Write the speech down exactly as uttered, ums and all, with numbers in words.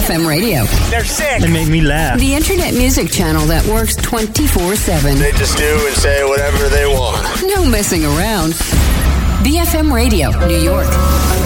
F M Radio. They're sick. They make me laugh. The internet music channel that works twenty-four seven. They just do and say whatever they want. No messing around. B F M Radio, New York.